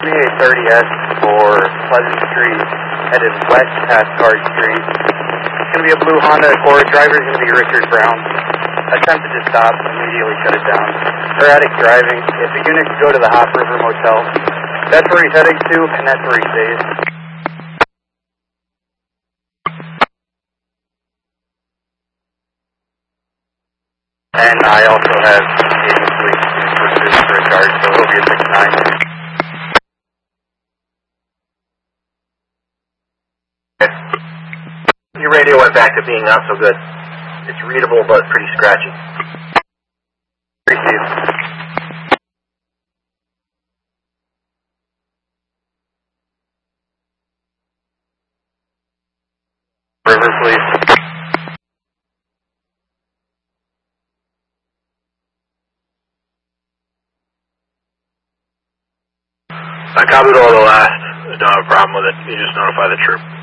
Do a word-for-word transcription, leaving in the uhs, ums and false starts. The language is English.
twenty-eight thirty S for Pleasant Street, headed west past Card Street. It's going to be a blue Honda Accord. Driver is going to be Richard Brown. Attempted to stop, immediately shut it down. Erratic driving. If the unit could go to the Hop River Motel, that's where he's heading to, and that's where he stays. And I also have Haven Police in pursuit for a charge, so he'll be a six nine. Your radio went back to being not so good. It's readable, but pretty scratchy. Appreciate it. River, please. I copied all the last. I don't have a problem with it. You just notify the troop.